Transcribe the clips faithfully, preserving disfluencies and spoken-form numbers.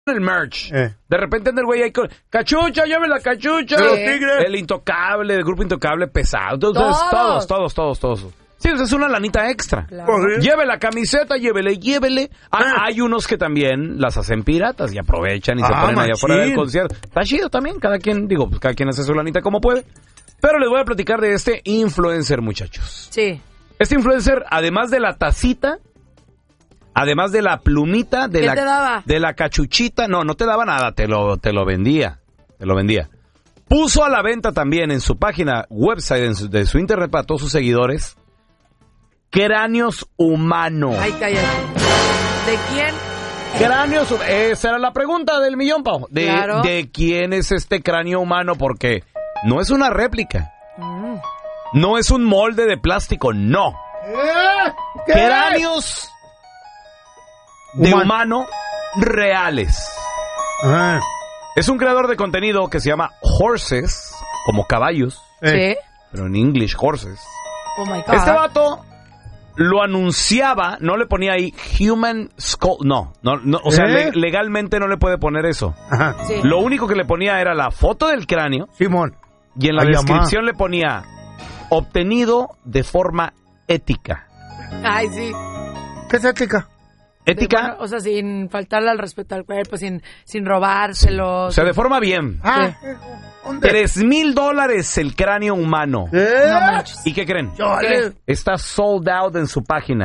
el merch. Eh. De repente anda el güey ahí con cachucha, llame la cachucha. De los tigres. El intocable, el grupo intocable pesado. Entonces, Todos. todos, todos, todos, todos. Sí, es una lanita extra. Claro. Lleve la camiseta, llévele, llévele. Ah, hay unos que también las hacen piratas y aprovechan y se Ah, ponen allá machín. afuera del concierto. Está chido también, cada quien, digo, pues cada quien hace su lanita como puede. Pero les voy a platicar de este influencer, muchachos. Sí. Este influencer, además de la tacita, además de la plumita, de ¿Qué la te daba? de la cachuchita, no, no te daba nada, te lo te lo vendía, te lo vendía. Puso a la venta también en su página website, en su, de su internet para todos sus seguidores, cráneos humanos. Ay, cállate. ¿De quién? Cráneos, hum- esa era la pregunta del millón, Pau. De, Claro. de quién es este cráneo humano, porque no es una réplica, Mm. no es un molde de plástico, no. ¿Eh? ¿Qué? Cráneos de Human- humano reales. Ah, Es un creador de contenido que se llama Horses, como caballos, eh. Sí. pero en English Horses. Oh my God. Este vato lo anunciaba, no le ponía ahí Human Skull, no, no, no o sea, ¿Eh? le- legalmente no le puede poner eso. Ajá. Sí. Lo único que le ponía era la foto del cráneo Simón. y en la Ay, descripción le ponía obtenido de forma ética. Ay, sí. ¿Qué es ética? Ética, De- bueno, o sea, sin faltarle al respeto al cuerpo, sin, sin robárselo. o sea, de forma bien. Ah, ¿dónde? Tres mil dólares el cráneo humano. ¿Eh? No manches. ¿Y qué creen? Chale. Está sold out en su página.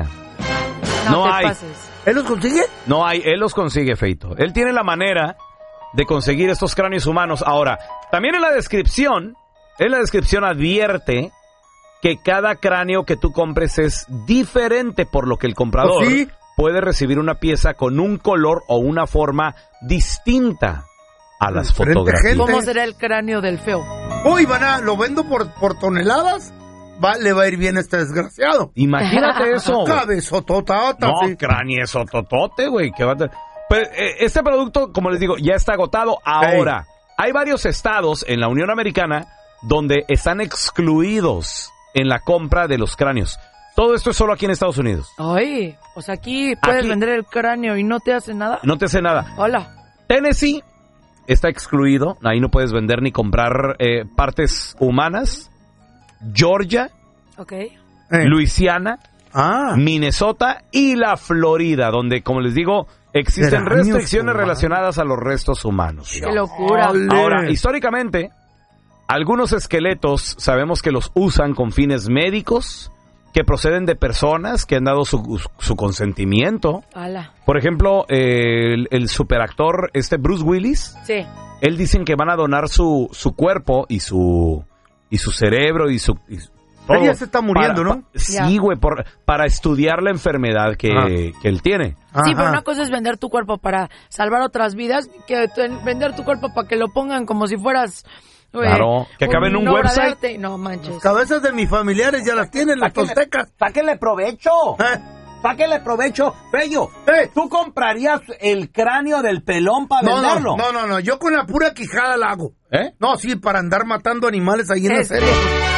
No, no te hay. pases. ¿Él los consigue? No hay, él los consigue, Feito. Él tiene la manera de conseguir estos cráneos humanos. Ahora, también en la descripción, en la descripción advierte que cada cráneo que tú compres es diferente, por lo que el comprador ¿Oh, sí? puede recibir una pieza con un color o una forma distinta a las Diferente fotografías. gente. ¿Cómo será el cráneo del feo? Uy, van a, lo vendo por, por toneladas. Va, le va a ir bien a este desgraciado. Imagínate eso. güey. Cabezototata. No, sí. cráneo totote, güey. que va a te- Pues, eh, este producto, como les digo, ya está agotado. Ahora, hay varios estados en la Unión Americana donde están excluidos en la compra de los cráneos. Todo esto es solo aquí en Estados Unidos. Ay, o sea, aquí puedes Aquí- vender el cráneo y no te hace nada. No te hace nada. Hola. Tennessee está excluido. Ahí no puedes vender ni comprar eh, partes humanas. Georgia, Ok. Eh. Luisiana, Ah. Minnesota y la Florida, donde, como les digo, existen Cráneos restricciones humanos. relacionadas a los restos humanos. Qué locura. Ole. Ahora, históricamente, algunos esqueletos sabemos que los usan con fines médicos, que proceden de personas que han dado su, su consentimiento. Ala. Por ejemplo, eh, el, el superactor este Bruce Willis, Sí. él dicen que van a donar su, su cuerpo y su y su cerebro y su... y su- Él todo ya se está muriendo, para- ¿no? pa- sí, güey, por- para estudiar la enfermedad que, Ah. que él tiene. Sí, pero Ajá. una cosa es vender tu cuerpo para salvar otras vidas, que tu- vender tu cuerpo para que lo pongan como si fueras... güey, Claro, que acabe en un una obra de website. arte. No manches. Cabezas de mis familiares ya las tienen, las toltecas. Sáquenle provecho. ¿Eh? Sáquenle provecho. Fello, Eh. ¿tú comprarías el cráneo del pelón para No, venderlo? no, no, no, no, yo con la pura quijada la hago. ¿Eh? No, sí, para andar matando animales ahí en la Este. serie.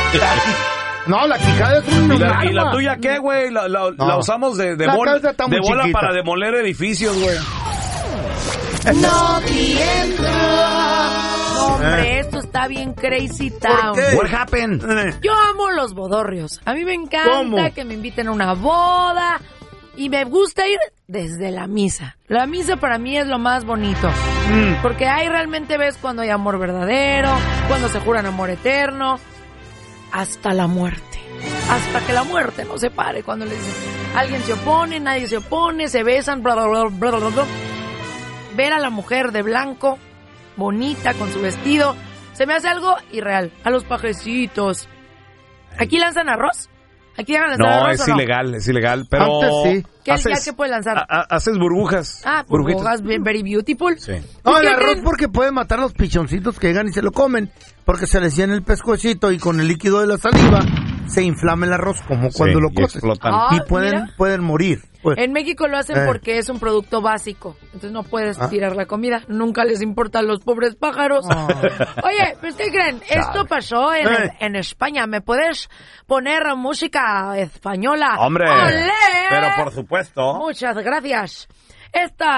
No, la quijada es un ¿Y la, y la arma. tuya qué, güey? La, la- No. la usamos de, de, La bol- cabeza está muy de bola chiquita. para demoler edificios, güey. No Hombre, esto está bien crazy town. qué? What happened? Eh, Yo amo los bodorrios. A mí me encanta ¿Cómo? que me inviten a una boda y me gusta ir desde la misa. La misa para mí es lo más bonito. mm, Porque ahí realmente ves cuando hay amor verdadero, cuando se juran amor eterno, hasta la muerte. Hasta que la muerte nos separe. Cuando le dicen, alguien se opone, nadie se opone, se besan, bla, bla, bla, bla, bla, bla. Ver a la mujer de blanco, bonita, con su vestido, se me hace algo irreal. A los pajecitos. ¿Aquí lanzan arroz? ¿Aquí van a lanzar No, arroz es o no? ilegal, es ilegal, pero... Antes sí. ¿Qué, haces, ya que puede lanzar? ha- ha- haces burbujas. Ah, burbujitas. burbujas, bien, very beautiful. Sí. No, ¿Y el qué arroz creen? porque puede matar a los pichoncitos que llegan y se lo comen. Porque se les llena el pescuecito y con el líquido de la saliva se inflama el arroz como cuando Sí, lo y coces. explotan. Ah, y pueden, mira. pueden morir. Pues. En México lo hacen Eh. porque es un producto básico. Entonces no puedes Ah. tirar la comida. Nunca les importan los pobres pájaros. Oye, pues ¿qué creen? Esto pasó en, Eh. en España. ¿Me puedes poner música española? Hombre, ¡Olé! pero por supuesto... Muchas gracias. Esta